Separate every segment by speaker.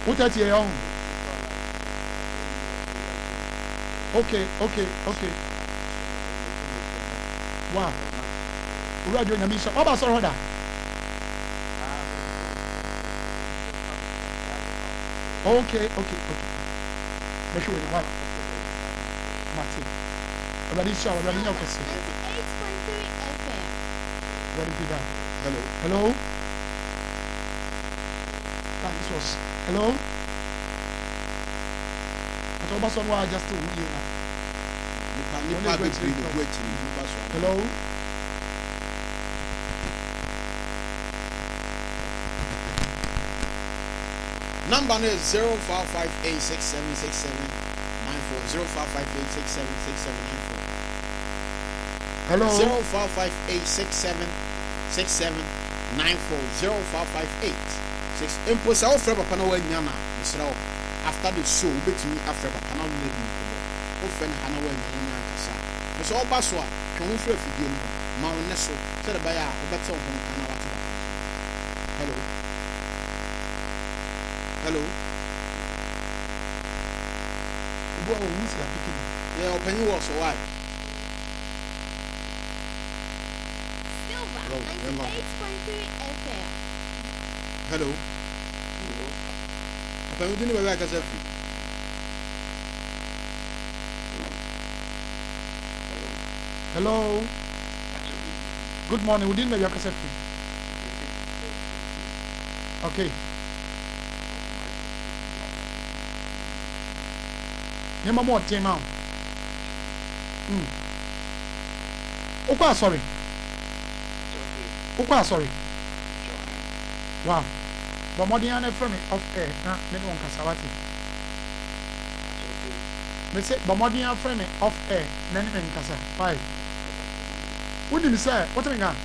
Speaker 1: What at your own? Okay. Wow. We are doing a mission. What about Soroda? Okay. Make sure what? Martin. Already show. Already know.
Speaker 2: 98.3 FM.
Speaker 1: Ready to that. Hello. That is was. Hello. But what about someone just to you now? Hello.
Speaker 3: Number is 0558676794. 0558676794.
Speaker 1: Hello.
Speaker 3: 0558676794. 0558. Impose our friend Papa no nyana. Misrael. After the show, between after Papa no maybe. Often Hana when nyana kasa. So all baswa. Can we free video no? Ma won so. Say the buyer. Obeta on kana watu. Hello.
Speaker 1: Who is speaking?
Speaker 3: Yeah, open you also why?
Speaker 2: Silver 98.3 FM.
Speaker 3: Hello. Open you didn't work as a
Speaker 1: Hello. Good morning. We didn't know your cassette. Okay. Nema mo team out. Sorry. Wow. But more than from it off air. Na me no kasawati. Me say but more than from it off air. Na me kasa. Why? What did you say? What do you mean?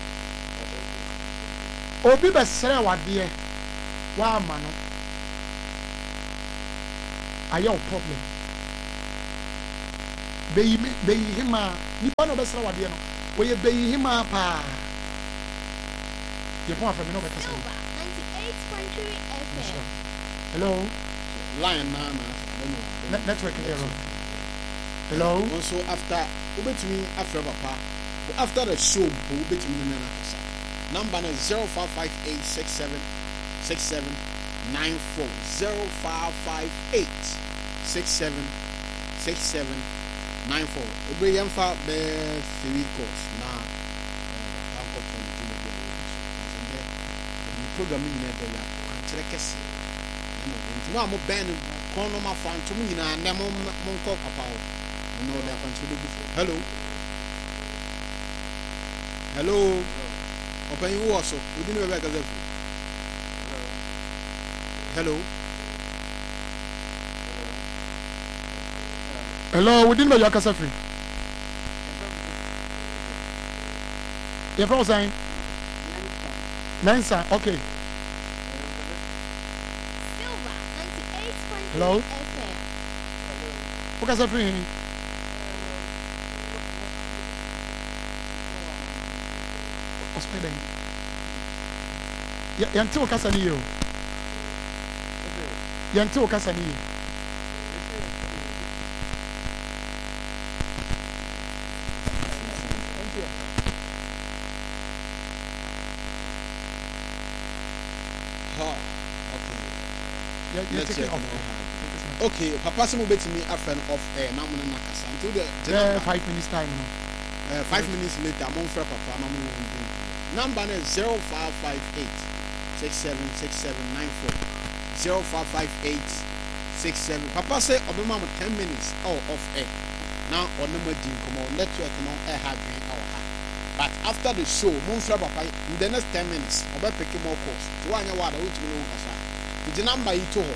Speaker 1: Obi be sere wade wa ma no. Ayo problem. Beyi hima nipa no besra wade no wo ye beyi hima pa ye pon afemi no beta say
Speaker 2: 98.3 FM.
Speaker 1: hello
Speaker 3: line na
Speaker 1: network error. Hello.
Speaker 3: Also after ubetumi after Papa after the show ubetumi na kasa. Number is 0558676794. 0558676794. Ebe yemfa be 3 course na anko 22 program ni na be ya kire kese. No am ben kono ma fanto mu nyina na mo nko papa o. No da kwanto before. Hello. Open you also. We didn't ever get
Speaker 1: Hello, we didn't know your cassette. You're from saying? Nansa, okay.
Speaker 2: Silver 98.3
Speaker 1: Hello?
Speaker 2: FM.
Speaker 1: What cassette free? Yanti okasa ni yo. Yanti okasa ni.
Speaker 3: Okay, Papa Simu betimi afren off air na mo na kasa until the
Speaker 1: 5 minutes time no.
Speaker 3: 5 minutes later mo frɛ Papa na mo number is 0558676794. 055867. Papa say obema mo 10 minutes off air. Now on number din come on network no air have been our ha. But after the show, mo frɛ Papa in the next 10 minutes obe pick more calls. To anya wada wo tumi no kasa. The number yi to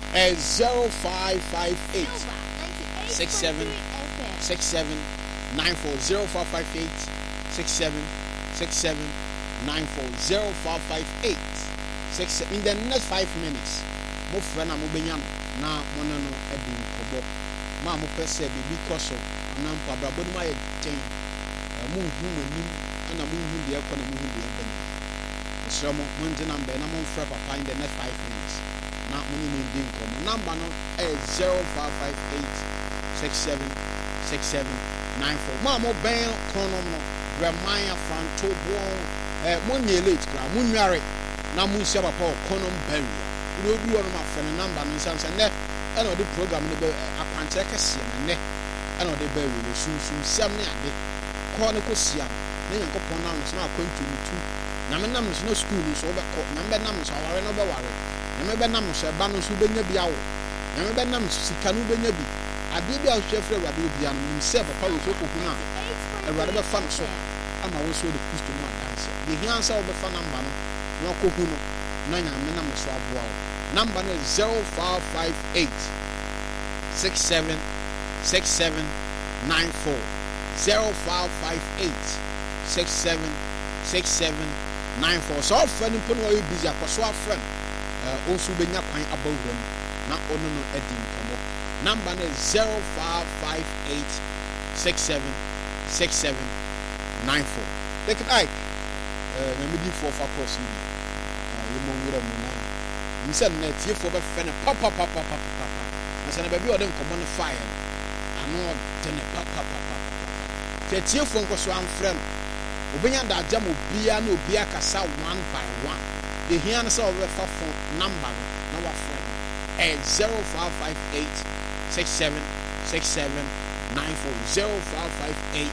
Speaker 3: 0558 67 67 94 0558 67 67 94 0558 67 in the next 5 minutes. Mo friend na mo benya na mo no edu kobo ma mo pese be because of anam pa brabo no ma ye ten mo hu manim ana mo hu de ekọ na mo hu de ebenya so mo nje number na mo frɛ Papa in the next 5 minutes. na mo ni ndi nkomo number no 0558 676794 ma mo ben konom no Bramaya Fanto Bon mo nye late gra mo nware na mo nsia papa konom barrier we do one my friend number no nsam se ne e no the program no be akwante kese ne e no the barrier no sunsun sam ne ade ko ne ko siam ne yankopon na no so na akwantu ni tu na me nam no so school ni so be ko na me nam so aware no be ware na me be nam so ba no so benya bia wo na me be nam sika no benya bi ade bi a hwefre awade bia no nim se papa wo so ko kuna awade be fa no so ama wo so de Kristo no adanse ye hia ansa wo be fa number no na ko hu no na nya me nam so aboa wo number no 0558 676794 0558 676794 so friend put no busy akoso a friend also benya kwan abawuram na ono no edi nkomo number no 0558 676794 take it ike na me di for cross ni you mo wura mu na nse na tie for be fe na papa na se na ba bi o de nkomo no fire ano de ne papa tie for nkoso am friend obenya da jam obia na obia kasa one by one the here so we fa phone number na wa friend 0558 676794 0558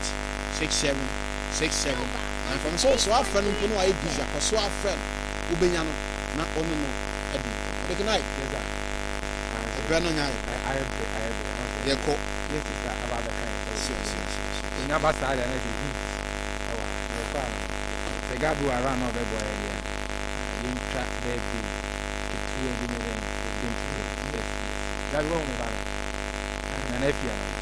Speaker 3: 676794 so our friend no wa busy so our friend obenya no na ono no edi good night yes sir brano nyai I ye ko yes sir about the kind nya basa ala na di the guy who around over boy area you track there be the 2 million that wrong about and if you